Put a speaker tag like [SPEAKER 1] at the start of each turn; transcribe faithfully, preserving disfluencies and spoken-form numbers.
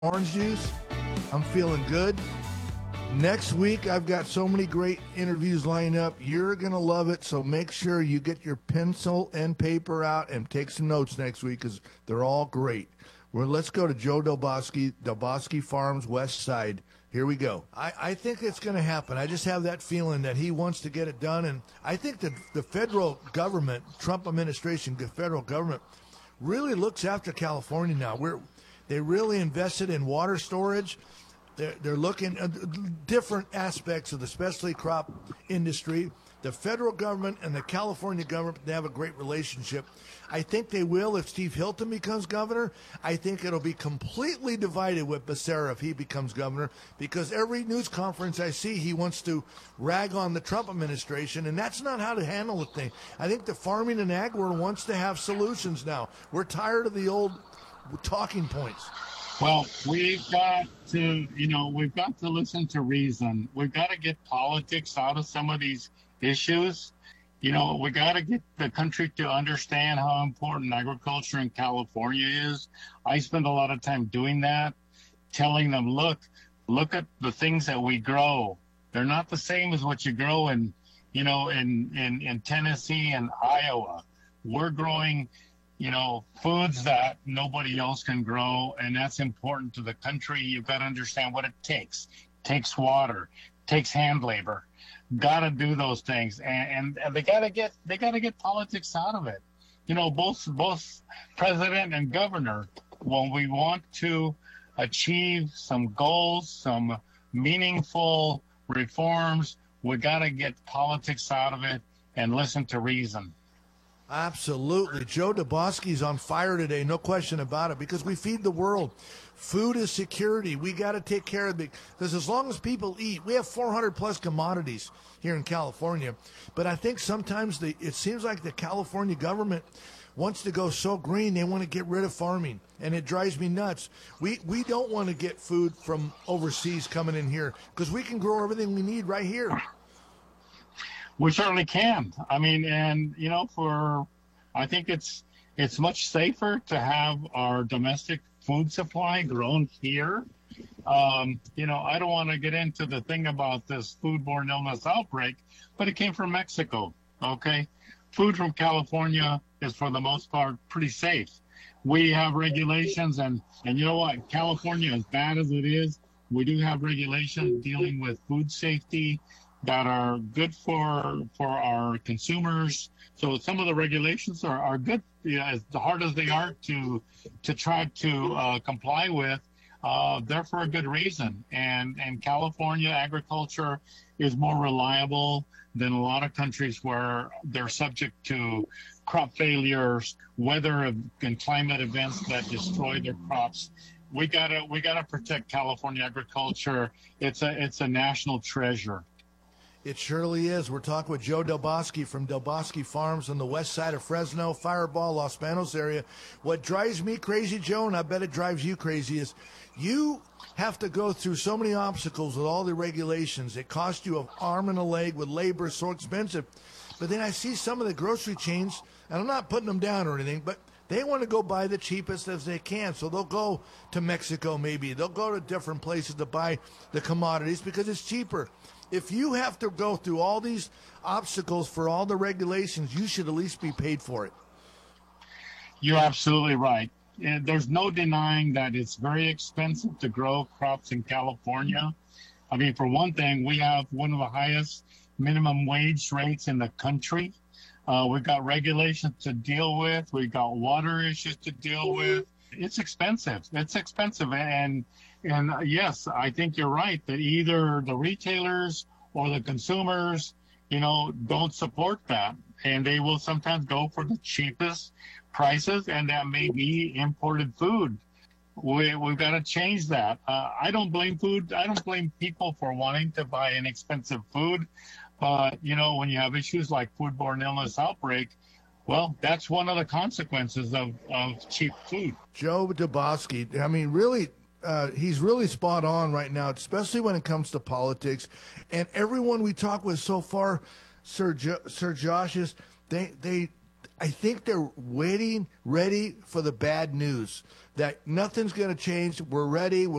[SPEAKER 1] orange juice. I'm feeling good. Next week, I've got so many great interviews lined up. You're going to love it, so make sure you get your pencil and paper out and take some notes next week because they're all great. Well, let's go to Joe Delbosky, Delbosky Farms, West Side. Here we go. I, I think it's going to happen. I just have that feeling that he wants to get it done, and I think that the federal government, Trump administration, the federal government, really looks after California now. We're They really invested in water storage. They're, they're looking at different aspects of the specialty crop industry. The federal government and the California government, they have a great relationship. I think they will if Steve Hilton becomes governor. I think it'll be completely divided with Becerra if he becomes governor, because every news conference I see, he wants to rag on the Trump administration, and that's not how to handle the thing. I think the farming and ag world wants to have solutions now. We're tired of the old talking points.
[SPEAKER 2] Well, we've got to, you know, we've got to listen to reason. We've got to get politics out of some of these issues. You know, we got to get the country to understand how important agriculture in California is. I spend a lot of time doing that, telling them, look, look at the things that we grow. They're not the same as what you grow in, you know, in, in, in Tennessee and Iowa. We're growing, you know, foods that nobody else can grow, and that's important to the country. You've got to understand what it takes. It takes water, takes hand labor. Got to do those things, and, and they got to get they got to get politics out of it. You know, both both president and governor, when we want to achieve some goals, some meaningful reforms, we got to get politics out of it and listen to reason.
[SPEAKER 1] Absolutely. Joe Delbosky's on fire today, no question about it, because we feed the world. Food is security. We got to take care of it, because as long as people eat, we have four hundred plus commodities here in California. But I think sometimes the, it seems like the California government wants to go so green, they want to get rid of farming, and it drives me nuts. We we don't want to get food from overseas coming in here, because we can grow everything we need right here.
[SPEAKER 2] We certainly can. I mean, and, you know, for, I think it's, it's much safer to have our domestic food supply grown here. Um, you know, I don't want to get into the thing about this foodborne illness outbreak, but it came from Mexico. Okay. Food from California is, for the most part, pretty safe. We have regulations, and, and you know what? California, as bad as it is, we do have regulations dealing with food safety that are good for for our consumers. So some of the regulations are, are good, you know, as hard as they are to to try to uh, comply with. Uh, they're for a good reason. And and California agriculture is more reliable than a lot of countries where they're subject to crop failures, weather and climate events that destroy their crops. We gotta we gotta protect California agriculture. It's a it's a national treasure.
[SPEAKER 1] It surely is. We're talking with Joe Delbosky from Delbosky Farms on the west side of Fresno, Fireball, Los Banos area. What drives me crazy, Joe, and I bet it drives you crazy, is you have to go through so many obstacles with all the regulations. It costs you an arm and a leg with labor, so expensive. But then I see some of the grocery chains, and I'm not putting them down or anything, but they want to go buy the cheapest as they can. So they'll go to Mexico maybe. They'll go to different places to buy the commodities because it's cheaper. If you have to go through all these obstacles for all the regulations, you should at least be paid for it.
[SPEAKER 2] You're absolutely right. And there's no denying that it's very expensive to grow crops in California. I mean, for one thing, we have one of the highest minimum wage rates in the country. Uh, we've got regulations to deal with. We've got water issues to deal with. It's expensive. It's expensive. And And uh, yes, I think you're right that either the retailers or the consumers, you know, don't support that. And they will sometimes go for the cheapest prices, and that may be imported food. We, we've got to change that. Uh, I don't blame food. I don't blame people for wanting to buy inexpensive food. But, you know, when you have issues like foodborne illness outbreak, well, that's one of the consequences of, of cheap food.
[SPEAKER 1] Joe Delbosky, I mean, really, Uh, he's really spot on right now, especially when it comes to politics. And everyone we talk with so far, Sir jo- Sir Josh, is they they I think they're waiting, ready for the bad news that nothing's going to change. We're ready. We're